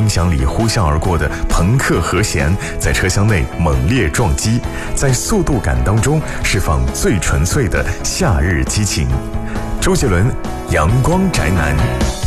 音响里呼啸而过的朋克和弦在车厢内猛烈撞击，在速度感当中释放最纯粹的夏日激情。周杰伦，阳光宅男。